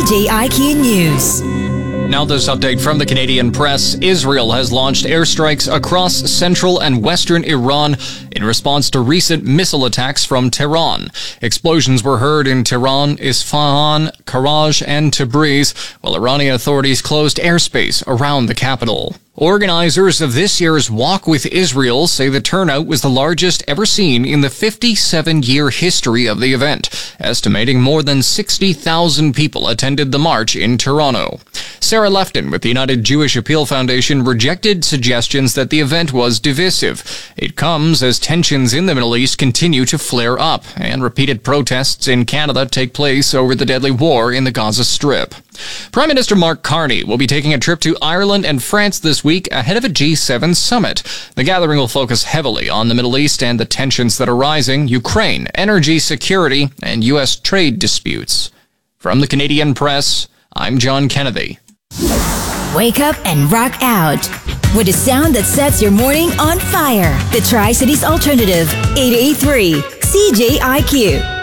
CJIQ News. Now this update from the Canadian press. Israel has launched airstrikes across central and western Iran in response to recent missile attacks from Tehran. Explosions were heard in Tehran, Isfahan, Karaj, and Tabriz, while Iranian authorities closed airspace around the capital. Organizers of this year's Walk with Israel say the turnout was the largest ever seen in the 57-year history of the event, estimating more than 60,000 people attended the march in Toronto. Sarah Lefton with the United Jewish Appeal Foundation rejected suggestions that the event was divisive. It comes as tensions in the Middle East continue to flare up, and repeated protests in Canada take place over the deadly war in the Gaza Strip. Prime Minister Mark Carney will be taking a trip to Ireland and France this week ahead of a G7 summit. The gathering will focus heavily on the Middle East and the tensions that are rising, Ukraine, energy security, and U.S. trade disputes. From the Canadian press, I'm John Kennedy. Wake up and rock out with a sound that sets your morning on fire. The Tri-Cities Alternative, 88.3 CJIQ.